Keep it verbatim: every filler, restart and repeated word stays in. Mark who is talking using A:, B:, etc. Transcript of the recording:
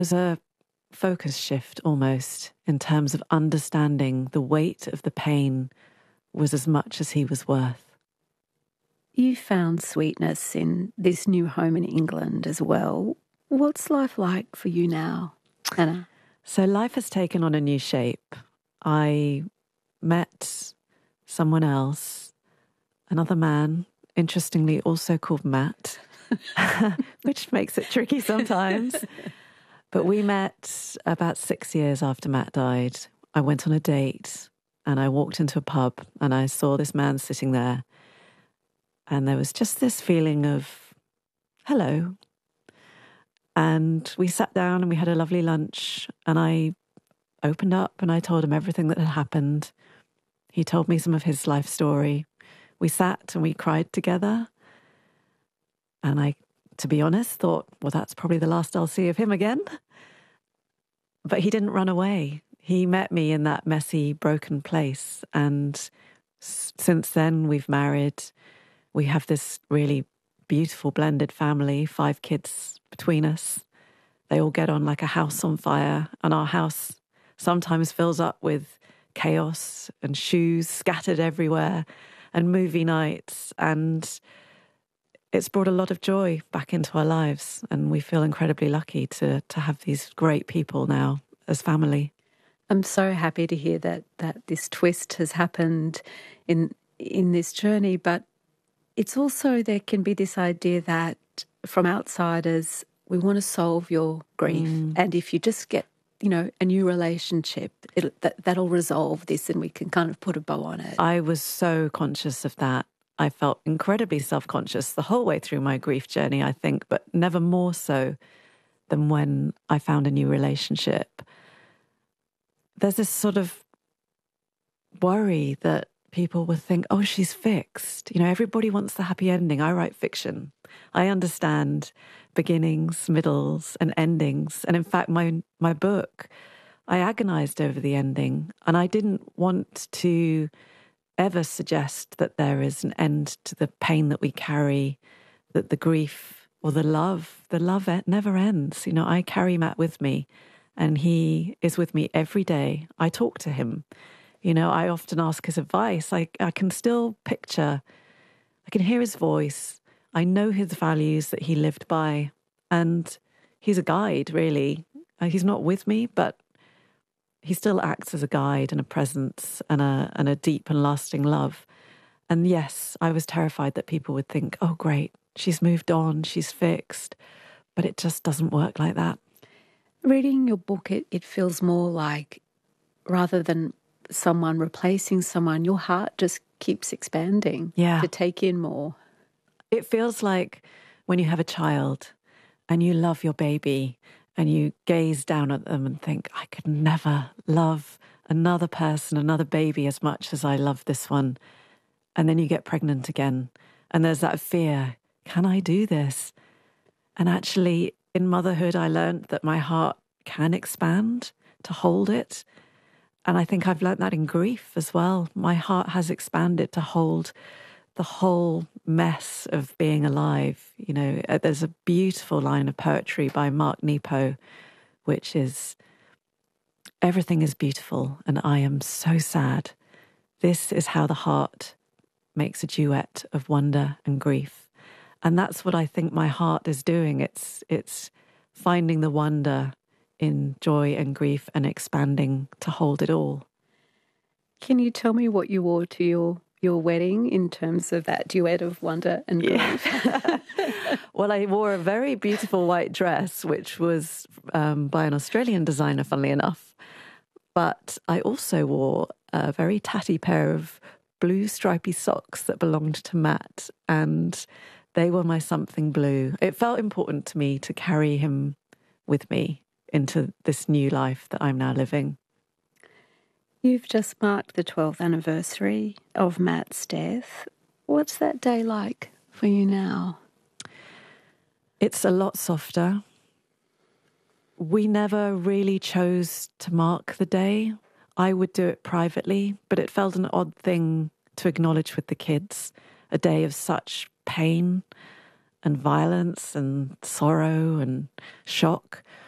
A: was a focus shift almost in terms of understanding the weight of the pain was as much as he was worth.
B: You found sweetness in this new home in England as well. What's life like for you now, Anna?
A: So life has taken on a new shape. I met someone else, another man, interestingly also called Matt, which makes it tricky sometimes. But we met about six years after Matt died. I went on a date and I walked into a pub and I saw this man sitting there. And there was just this feeling of, hello. And we sat down and we had a lovely lunch and I opened up and I told him everything that had happened. He told me some of his life story. We sat and we cried together. And I, to be honest, thought, well, that's probably the last I'll see of him again. But he didn't run away. He met me in that messy, broken place. And s- since then, we've married. We have this really beautiful blended family, five kids between us. They all get on like a house on fire. And our house sometimes fills up with chaos and shoes scattered everywhere and movie nights. And it's brought a lot of joy back into our lives. And we feel incredibly lucky to to have these great people now as family.
B: I'm so happy to hear that that this twist has happened in in this journey, but it's also, there can be this idea that from outsiders, we want to solve your grief. Mm. And if you just get, you know, a new relationship, it'll, that, that'll resolve this and we can kind of put a bow on it.
A: I was so conscious of that. I felt incredibly self-conscious the whole way through my grief journey, I think, but never more so than when I found a new relationship. There's this sort of worry that people will think, oh, she's fixed. You know, everybody wants the happy ending. I write fiction. I understand beginnings, middles, and endings. And in fact, my my book, I agonized over the ending. And I didn't want to ever suggest that there is an end to the pain that we carry, that the grief or the love, the love never ends. You know, I carry Matt with me and he is with me every day. I talk to him. You know, I often ask his advice. I, I can still picture, I can hear his voice. I know his values that he lived by. And he's a guide, really. Uh, he's not with me, but he still acts as a guide and a presence and a and a deep and lasting love. And yes, I was terrified that people would think, oh, great, she's moved on, she's fixed. But it just doesn't work like that.
B: Reading your book, it, it feels more like, rather than someone replacing someone, your heart just keeps expanding
A: yeah.
B: to take in more.
A: It feels like when you have a child and you love your baby and you gaze down at them and think, I could never love another person, another baby as much as I love this one. And then you get pregnant again. And there's that fear, can I do this? And actually, in motherhood, I learned that my heart can expand to hold it. And I think I've learnt that in grief as well. My heart has expanded to hold the whole mess of being alive. You know, there's a beautiful line of poetry by Mark Nepo, which is, everything is beautiful and I am so sad. This is how the heart makes a duet of wonder and grief. And that's what I think my heart is doing. It's it's finding the wonder in joy and grief and expanding to hold it all.
B: Can you tell me what you wore to your, your wedding in terms of that duet of wonder and grief?
A: Yeah. Well, I wore a very beautiful white dress, which was um, by an Australian designer, funnily enough. But I also wore a very tatty pair of blue stripy socks that belonged to Matt, and they were my something blue. It felt important to me to carry him with me into this new life that I'm now living.
B: You've just marked the twelfth anniversary of Matt's death. What's that day like for you now?
A: It's a lot softer. We never really chose to mark the day. I would do it privately, but it felt an odd thing to acknowledge with the kids, a day of such pain and violence and sorrow and shock.